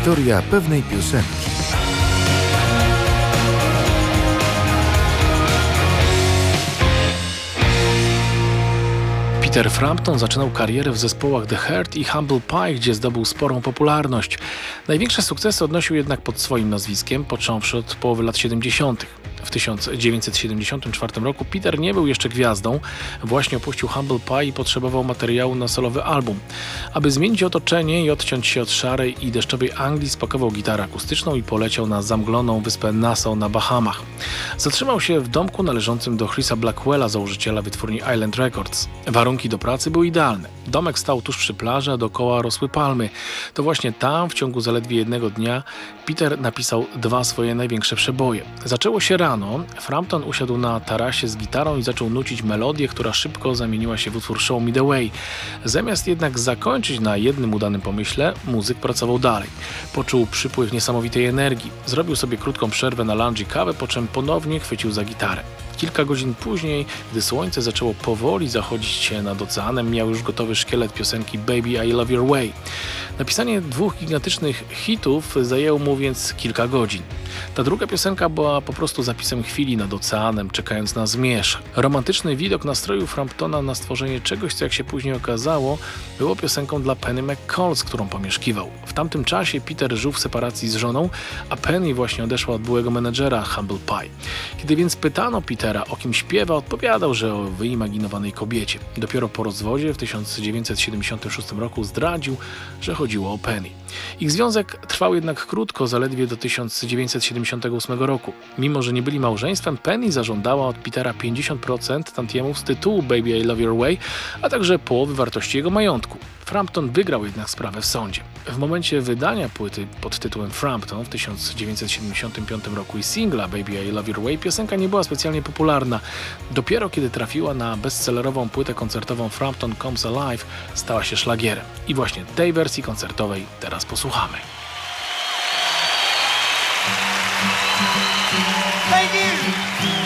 Historia pewnej piosenki. Peter Frampton zaczynał karierę w zespołach The Hurt i Humble Pie, gdzie zdobył sporą popularność. Największe sukcesy odnosił jednak pod swoim nazwiskiem, począwszy od połowy lat 70. W 1974 roku Peter nie był jeszcze gwiazdą, właśnie opuścił Humble Pie i potrzebował materiału na solowy album. Aby zmienić otoczenie i odciąć się od szarej i deszczowej Anglii, spakował gitarę akustyczną i poleciał na zamgloną wyspę Nassau na Bahamach. Zatrzymał się w domku należącym do Chrisa Blackwella, założyciela wytwórni Island Records. Warunki do pracy były idealne. Domek stał tuż przy plaży, a dookoła rosły palmy. To właśnie tam, w ciągu zaledwie jednego dnia, Peter napisał 2 swoje największe przeboje. Zaczęło się rano. Frampton usiadł na tarasie z gitarą i zaczął nucić melodię, która szybko zamieniła się w utwór Show Me The Way. Zamiast jednak zakończyć na jednym udanym pomyśle, muzyk pracował dalej. Poczuł przypływ niesamowitej energii. Zrobił sobie krótką przerwę na lunch i kawę, po czym ponownie chwycił za gitarę. Kilka godzin później, gdy słońce zaczęło powoli zachodzić się nad oceanem, miał już gotowy szkielet piosenki Baby I Love Your Way. Napisanie 2 gigantycznych hitów zajęło mu więc kilka godzin. Ta druga piosenka była po prostu zapisem chwili nad oceanem, czekając na zmierzch. Romantyczny widok nastroju Framptona na stworzenie czegoś, co jak się później okazało, było piosenką dla Penny McCall, z którą pomieszkiwał. W tamtym czasie Peter żył w separacji z żoną, a Penny właśnie odeszła od byłego menedżera Humble Pie. Kiedy więc pytano Petera, o kim śpiewa, odpowiadał, że o wyimaginowanej kobiecie. Dopiero po rozwodzie w 1976 roku zdradził, że chodziło o Penny. Ich związek trwał jednak krótko, zaledwie do 1978 roku. Mimo że nie byli małżeństwem, Penny zażądała od Petera 50% tantiemów z tytułu Baby I Love Your Way, a także połowy wartości jego majątku. Frampton wygrał jednak sprawę w sądzie. W momencie wydania płyty pod tytułem Frampton w 1975 roku i singla Baby I Love Your Way piosenka nie była specjalnie popularna. Dopiero kiedy trafiła na bestsellerową płytę koncertową Frampton Comes Alive, stała się szlagierem. I właśnie tej wersji koncertowej teraz posłuchamy. Thank you.